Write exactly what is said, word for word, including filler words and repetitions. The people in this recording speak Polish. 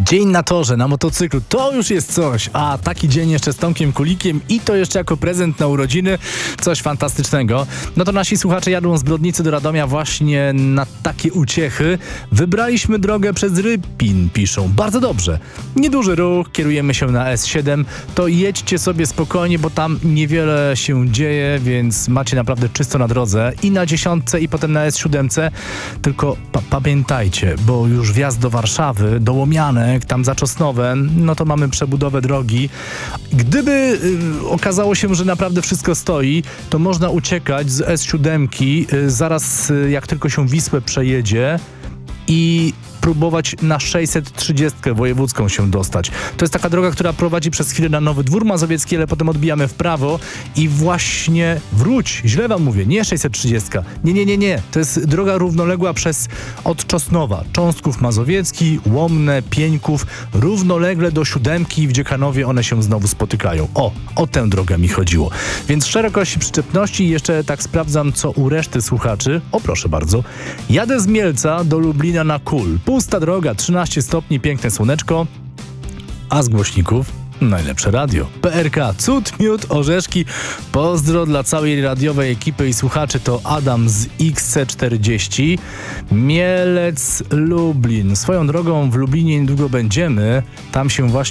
Dzień na torze, na motocyklu, to już jest coś, a taki dzień jeszcze z Tomkiem Kulikiem i to jeszcze jako prezent na urodziny, coś fantastycznego. No to nasi słuchacze jadą z Brodnicy do Radomia właśnie na takie uciechy. Wybraliśmy drogę przez Rypin, piszą. Bardzo dobrze. Nieduży ruch, kierujemy się na S siedem, to jedźcie sobie spokojnie, bo tam niewiele się dzieje, więc macie naprawdę czysto na drodze i na dziesiątce i potem na S siedem. Tylko pa- pamiętajcie, bo już wjazd do Warszawy, do Łomianek, tam za Czosnowem, no to mamy przebudowę drogi. Gdyby y, okazało się, że naprawdę wszystko stoi, to można uciekać z S siedem y, zaraz y, jak tylko się Wisłę przejedzie i próbować na sześćset trzydzieści wojewódzką się dostać. To jest taka droga, która prowadzi przez chwilę na Nowy Dwór Mazowiecki, ale potem odbijamy w prawo i właśnie wróć, źle wam mówię, nie sześćset trzydzieści. Nie, nie, nie, nie. To jest droga równoległa przez od Czosnowa, Cząstków Mazowiecki, Łomne, Pieńków, równolegle do Siódemki, w Dziekanowie one się znowu spotykają. O, o tę drogę mi chodziło. Więc szerokość przyczepności i jeszcze tak sprawdzam, co u reszty słuchaczy. O, proszę bardzo. Jadę z Mielca do Lublina na Kul. Pusta droga, trzynaście stopni, piękne słoneczko, a z głośników najlepsze radio. P R K, cud, miód, orzeszki. Pozdro dla całej radiowej ekipy i słuchaczy, to Adam z X C czterdzieści. Mielec, Lublin. Swoją drogą w Lublinie niedługo będziemy. Tam się właśnie